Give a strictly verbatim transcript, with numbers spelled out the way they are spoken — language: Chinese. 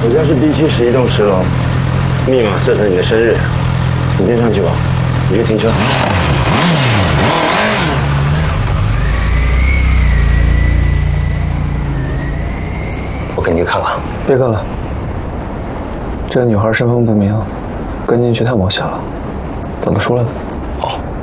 我家是 B 七十一栋十楼，密码设成你的生日，你先上去吧，你去停车。我给您看看。 别跟了，这个女孩身份不明，跟进去太冒险了。等她出来吧。